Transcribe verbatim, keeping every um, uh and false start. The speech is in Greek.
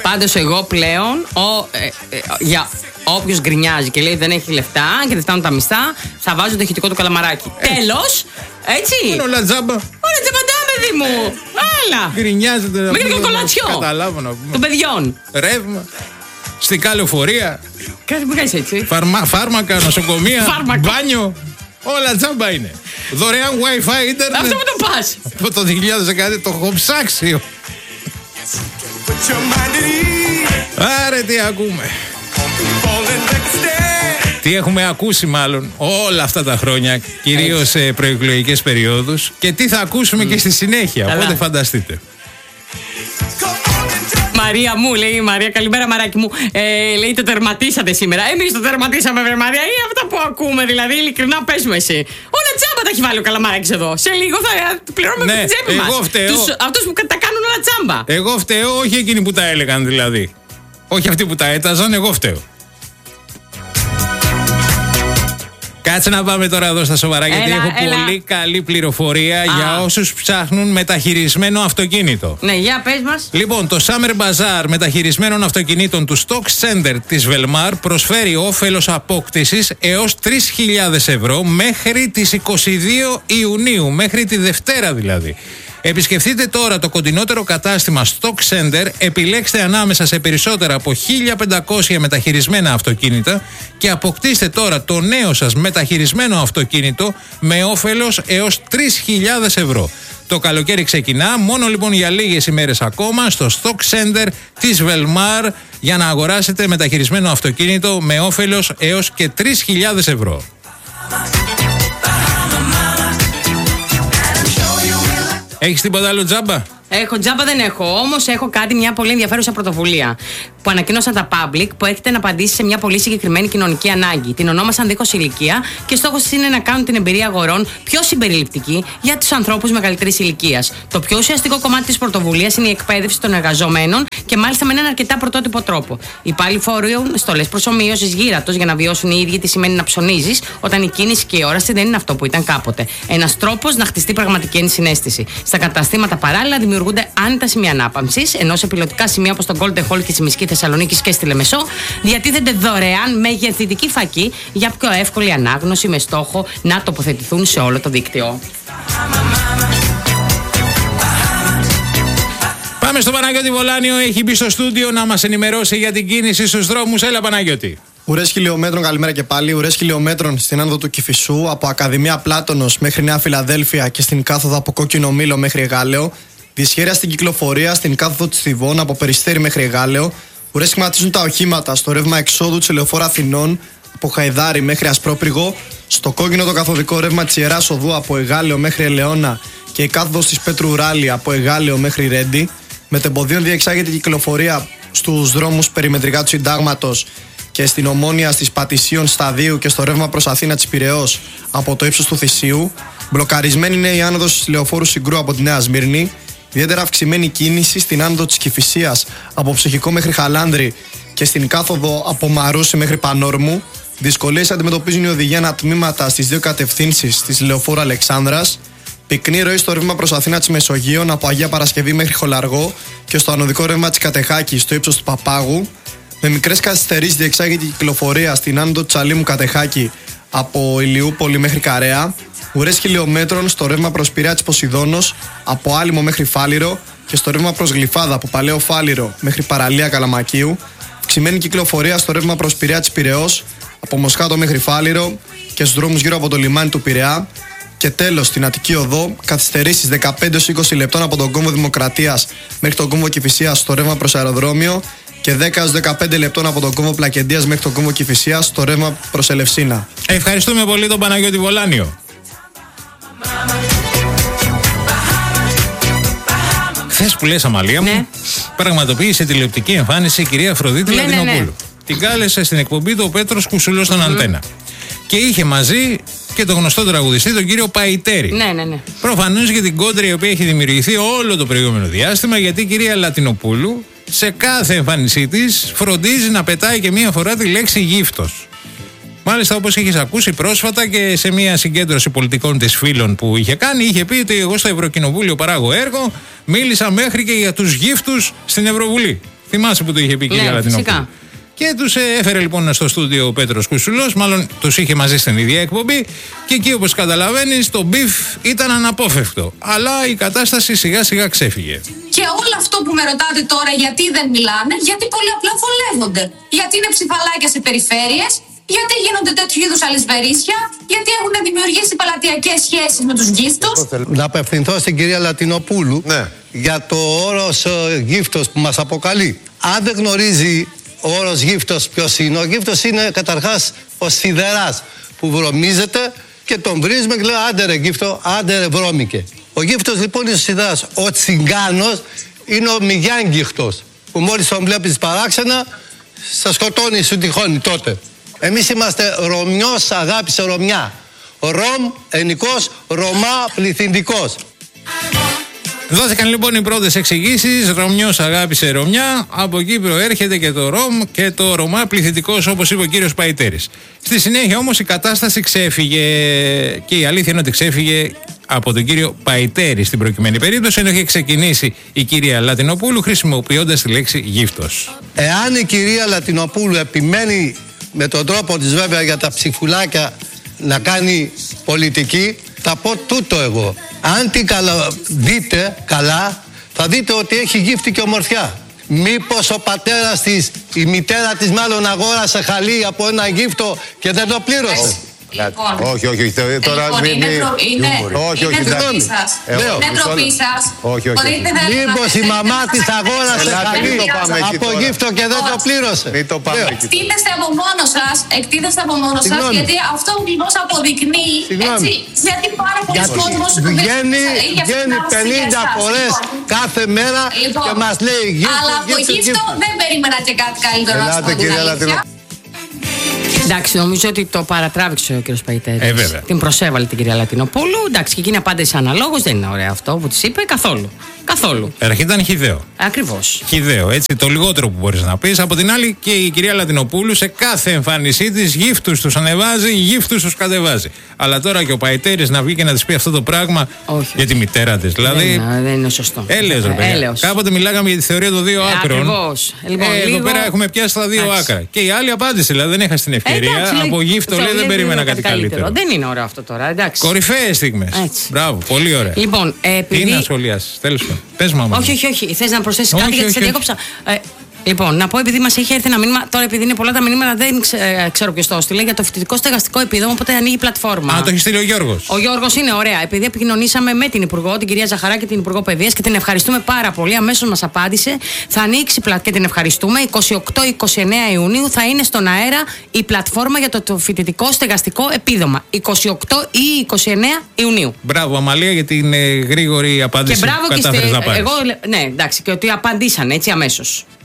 Πάντως εγώ πλέον ο, ε, ε, για όποιος γκρινιάζει και λέει δεν έχει λεφτά και δεν φτάνουν τα μισθά, θα βάζω το ηχητικό του καλαμαράκι. Ε. Τέλος, έτσι. Είναι όλα τζάμπα. Όλα τζαμπαντά, παιδί μου. Άλλα. Γκρινιάζεται. Με το κολατσιό. Καταλάβω να πούμε. Των παιδιών. Ρεύμα. Αστικά λεωφορεία. Κάτι που κάνεις έτσι. Φαρμα, φάρμακα, νοσοκομεία. Μπάνιο. Όλα τζάμπα είναι. Δωρεάν Wi-Fi ίντερνετ. Αυτό που το πας. Από το δύο χιλιάδες δεκαέξι το έχω ψάξει. Άρα τι ακούμε. Τι έχουμε ακούσει μάλλον όλα αυτά τα χρόνια, κυρίως σε προεκλογικές περιόδους, και τι θα ακούσουμε mm. και στη συνέχεια. Καλά. Οπότε φανταστείτε. Μαρία μου, λέει η Μαρία, καλημέρα μαράκι μου. Ε, λέει το τερματίσατε σήμερα. Εμείς το τερματίσαμε, βρε Μαρία, ή αυτά που ακούμε, δηλαδή, ειλικρινά πες μου εσύ. Όλα τσάμπα τα έχει βάλει ο Καλαμαράκης εδώ. Σε λίγο θα πληρώνουμε ναι, με την τσέπη μας. Εγώ φταίω. Τους, αυτούς που τα κάνουν όλα τσάμπα. Εγώ φταίω, όχι εκείνοι που τα έλεγαν δηλαδή. Όχι αυτοί που τα έταζαν, εγώ φταίω. Κάτσε να πάμε τώρα εδώ στα σοβαρά, έλα, γιατί έχω έλα. πολύ καλή πληροφορία Α. για όσους ψάχνουν μεταχειρισμένο αυτοκίνητο. Ναι, για πες μας. Λοιπόν, το Summer Bazaar μεταχειρισμένων αυτοκινήτων του Stock Center της Velmar προσφέρει όφελος απόκτησης έως τρεις χιλιάδες ευρώ μέχρι τις είκοσι δύο Ιουνίου, μέχρι τη Δευτέρα δηλαδή. Επισκεφτείτε τώρα το κοντινότερο κατάστημα Stock Center, επιλέξτε ανάμεσα σε περισσότερα από χίλια πεντακόσια μεταχειρισμένα αυτοκίνητα και αποκτήστε τώρα το νέο σας μεταχειρισμένο αυτοκίνητο με όφελος έως τρεις χιλιάδες ευρώ. Το καλοκαίρι ξεκινά, μόνο λοιπόν για λίγες ημέρες ακόμα στο Stock Center της Velmar για να αγοράσετε μεταχειρισμένο αυτοκίνητο με όφελος έως και τρεις χιλιάδες ευρώ. Έχεις τίποτα άλλο τζάμπα? Έχω τζάμπα, δεν έχω. Όμως έχω κάτι, μια πολύ ενδιαφέρουσα πρωτοβουλία που ανακοίνωσαν τα Public, που έχετε να απαντήσει σε μια πολύ συγκεκριμένη κοινωνική ανάγκη. Την ονόμασαν δίχως ηλικία και στόχος της είναι να κάνουν την εμπειρία αγορών πιο συμπεριληπτική για τους ανθρώπους μεγαλύτερης ηλικίας. Το πιο ουσιαστικό κομμάτι της πρωτοβουλίας είναι η εκπαίδευση των εργαζομένων και μάλιστα με έναν αρκετά πρωτότυπο τρόπο. Οι υπάλληλοι φορούν στολές προσομοίωσης γύρατος για να βιώσουν οι ίδιοι τι σημαίνει να ψωνίζεις όταν η κίνηση και η όραση δεν είναι αυτό που ήταν κάποτε. Ένας τρόπος να χτιστεί πραγματική ενσυναίσθηση. Στα καταστήματα παράλληλα δημιουργούνται άνετα σημεία ανάπαυσης, ενώ σε πιλωτικά σημεία όπως το Golden Hall και Τσιμισκή Θεσσαλονίκης και στη Λεμεσό διατίθενται δωρεάν μεγεθυντική φακή για πιο εύκολη ανάγνωση με στόχο να τοποθετηθούν σε όλο το δίκτυο. Πάμε στο Παναγιώτη Βολάνιο, έχει μπει στο στούντιο να μας ενημερώσει για την κίνηση στους δρόμους. Έλα Παναγιώτη. Ουρές χιλιόμετρων, καλημέρα και πάλι. Ουρές χιλιόμετρων στην άνοδο του Κηφισού από Ακαδημία Πλάτωνος μέχρι Νέα Φιλαδέλφια και στην κάθοδο από Κόκκινο Μήλο μέχρι Εγάλεο. Δυσχέρεια στην κυκλοφορία στην κάθοδο της Θηβών από Περιστέρι μέχρι Εγάλεο. Ουρές σχηματίζουν τα οχήματα στο ρεύμα εξόδου της Ελεοφόρου Αθηνών από Χαϊδάρι μέχρι Ασπρόπυργο. Στο κόκκινο το καθοδικό ρεύμα της Ιεράς Οδού από Εγάλεο μέχρι Ελαιώνα και η κάθοδος της Πέτρου Ράλη από Εγάλεο μέχρι Ρέντι. Μετεμποδίων διεξάγεται η κυκλοφορία στους δρόμους περιμετρικά του Συντάγματος και στην Ομόνια στις Πατησίων Σταδίου και στο ρεύμα προς Αθήνα της Πειραιώς από το ύψος του Θησίου. Μπλοκαρισμένη είναι η άνοδος της Λεωφόρου Συγκρού από τη Νέα Σμύρνη. Ιδιαίτερα αυξημένη κίνηση στην άνοδο της Κηφισίας από Ψυχικό μέχρι Χαλάνδρη και στην κάθοδο από Μαρούσι μέχρι Πανόρμου. Δυσκολίες αντιμετωπίζουν οι οδηγοί ανατμήματα στις δύο κατευθύνσεις της Λεωφόρου Αλεξάνδρας. Πυκνή ροή στο ρεύμα προς Αθήνα της Μεσογείων από Αγία Παρασκευή μέχρι Χολαργό και στο ανωδικό ρεύμα της Κατεχάκης στο ύψος του Παπάγου. Με μικρές καθυστερήσεις διεξάγεται η κυκλοφορία στην άνοδο της Αλήμου Κατεχάκη από Ηλιούπολη μέχρι Καρέα. Ουρές χιλιόμετρων στο ρεύμα προς Πειραιά της Ποσειδώνος από Άλυμο μέχρι Φάληρο και στο ρεύμα προς Γλυφάδα από Παλαιό Φάληρο μέχρι Παραλία Καλαμακίου. Αυξημένη κυκλοφορία στο ρεύμα προς Πειραιά της Πειραιώς από Μοσχάτο μέχρι Φάληρο και στους δρόμους γύρω από το λιμάνι του Πειραιά. Και τέλος στην Αττική Οδό, καθυστερήσεις δεκαπέντε έως είκοσι λεπτών από τον κόμβο Δημοκρατίας μέχρι τον κόμβο Κηφισίας στο ρεύμα προς αεροδρόμιο και δέκα έως δεκαπέντε λεπτών από τον κόμβο Πλακεντίας μέχρι τον κόμβο Κηφισίας στο ρεύμα προς Ελευσίνα. Ευχαριστούμε πολύ τον Παναγιώτη Βολάνιο. Χθες που λες, Αμαλία μου, ναι, πραγματοποίησε τηλεοπτική εμφάνιση η κυρία Αφροδίτη ναι, Λατινοπούλου. Ναι, ναι. Την κάλεσε στην εκπομπή του ο Πέτρος Κουσουλός στον mm-hmm. Αντένα. Και είχε μαζί και τον γνωστό τραγουδιστή, τον κύριο Παϊτέρη. Ναι, ναι, ναι. Προφανώς για την κόντρα η οποία έχει δημιουργηθεί όλο το προηγούμενο διάστημα, γιατί η κυρία Λατινοπούλου σε κάθε εμφάνισή της φροντίζει να πετάει και μία φορά τη λέξη γύφτος. Μάλιστα, όπως έχεις ακούσει πρόσφατα και σε μια συγκέντρωση πολιτικών της φίλων που είχε κάνει, είχε πει ότι εγώ στο Ευρωκοινοβούλιο παράγω έργο, μίλησα μέχρι και για τους γύφτους στην Ευρωβουλή. Θυμάσαι που το είχε πει η Ναι, κυρία Λατινοπούλου. φυσικά. Και τους έφερε λοιπόν στο στούντιο ο Πέτρος Κουσουλός, μάλλον τους είχε μαζί στην ίδια εκπομπή. Και εκεί, όπως καταλαβαίνεις, το μπιφ ήταν αναπόφευκτο. Αλλά η κατάσταση σιγά σιγά ξέφυγε. Και όλο αυτό που με ρωτάτε τώρα, γιατί δεν μιλάνε, γιατί πολύ απλά βολεύονται. Γιατί είναι ψηφαλάκια σε περιφέρειες, γιατί γίνονται τέτοιου είδους αλυσβερίσια, γιατί έχουν δημιουργήσει πελατειακές σχέσεις με τους γύφτους. Να απευθυνθώ στην κυρία Λατινοπούλου ναι. για το όρος ε, γύφτος που μας αποκαλεί. Αν δεν γνωρίζει ο όρος γύφτος ποιος είναι, ο γύφτος είναι καταρχάς ο σιδεράς που βρωμίζεται και τον βρίζουμε και λέει άντε ρε γύφτο, άντε ρε βρώμικε. Ο γύφτος λοιπόν είναι ο σιδεράς. Ο τσιγκάνος είναι ο μηγιάνγκυχτος που μόλις τον βλέπεις παράξενα σε σκοτώνει, σου τυχώνει τότε. Εμείς είμαστε Ρωμιός, αγάπησε Ρωμιά. Ρωμ, ενικός, Ρωμά, πληθυντικός. Δόθηκαν λοιπόν οι πρώτες εξηγήσεις. Ρωμιός αγάπησε Ρωμιά. Από εκεί προέρχεται και το Ρωμ και το Ρωμά πληθυντικός, όπως είπε ο κύριος Παϊτέρης. Στη συνέχεια όμως η κατάσταση ξέφυγε. Και η αλήθεια είναι ότι ξέφυγε από τον κύριο Παϊτέρη στην προκειμένη περίπτωση, ενώ είχε ξεκινήσει η κυρία Λατινοπούλου χρησιμοποιώντας τη λέξη γύφτος. Εάν η κυρία Λατινοπούλου επιμένει με τον τρόπο της βέβαια για τα ψηφουλάκια να κάνει πολιτική, θα πω τούτο εγώ. Αν την καλα... δείτε καλά, θα δείτε ότι έχει γύφτη και ομορφιά. Μήπως ο πατέρας της, η μητέρα της μάλλον αγόρασε χαλί από ένα γύφτο και δεν το πλήρωσε. Λοιπόν, όχι, όχι, όχι. Τώρα λοιπόν, μην. Είναι, προ... είναι, όχι, όχι, είναι ντροπή σας. Είναι ντροπή σας. Όχι, όχι. Μήπως η μαμά της αγόρασε χαλί από γύφτο και δεν το πλήρωσε. Μην το πάμε εκεί. Εκτίθεστε από μόνο σας, εκτίθεστε από μόνο σας, γιατί αυτό ακριβώς αποδεικνύει, έτσι, γιατί πάρα πολλοί κόσμος βγαίνει πενήντα φορές κάθε μέρα και μας λέει γύφτο, αλλά από γύφτο δεν περίμενα και κάτι καλύτερο να σας πω την αλήθεια. Εντάξει, νομίζω ότι το παρατράβηξε ο κ. Παϊτέρης. Ε, βέβαια. Την προσέβαλε την κυρία Λατινοπούλου. Εντάξει, και εκείνη απάντησε αναλόγως. Δεν είναι ωραίο αυτό που της είπε καθόλου. Καθόλου. Αρχή ήταν χυδαίο. Ακριβώς. Χυδαίο, έτσι, το λιγότερο που μπορείς να πεις. Από την άλλη, και η κυρία Λατινοπούλου σε κάθε εμφάνισή της γύφτους τους ανεβάζει, γύφτους τους κατεβάζει. Αλλά τώρα και ο Παϊτέρης να βγει και να της πει αυτό το πράγμα. Όχι. Για τη μητέρα της. Δηλαδή. Δεν, δεν είναι σωστό. Έλεος, ρε παιδιά. Κάποτε μιλάγαμε για τη θεωρία των δύο άκρων. Ακριβώς. Λοιπόν, ε, λίγο... Εδώ πέρα έχουμε πιάσει τα δύο εντάξει. άκρα. Και η άλλη απάντησε, δηλαδή δεν είχα στην ευκαιρία. Εντάξει, από γύφτο λέει δεν περίμενα κάτι καλύτερο. καλύτερο. Δεν είναι ωραίο αυτό τώρα, εντάξει. Κορυφαίες στιγμές. Μπράβο, πολύ ωραία. Λοιπόν, επειδή... Τι να σχολιάσεις, τέλος πάντων. Πες μάμα. Όχι, όχι, όχι. Θες να προσθέσεις κάτι, όχι, γιατί όχι, σε διέκοψα. Ε, λοιπόν, να πω, επειδή μας έχει έρθει ένα μήνυμα, τώρα επειδή είναι πολλά τα μηνύματα, δεν ξε, ξέρω ποιος το έστειλε, για το φοιτητικό στεγαστικό επίδομα, οπότε ανοίγει η πλατφόρμα. Α, το έχει στείλει ο Γιώργος. Ο Γιώργος είναι ωραία. Επειδή επικοινωνήσαμε με την Υπουργό, την κυρία Ζαχαρά και την Υπουργό Παιδείας και την ευχαριστούμε πάρα πολύ, αμέσως μας απάντησε. Θα ανοίξει και την ευχαριστούμε. είκοσι οκτώ με είκοσι εννέα Ιουνίου θα είναι στον αέρα η πλατφόρμα για το, το φοιτητικό στεγαστικό επίδομα. είκοσι οκτώ ή είκοσι εννέα Ιουνίου. Μπράβο, Αμαλία, για την ε, γρήγορη απάντηση και μπράβο που κατάφερες και να πάρεις. Εγώ, ναι, εντάξει, και ότι απαντήσανε έτσι αμέσως.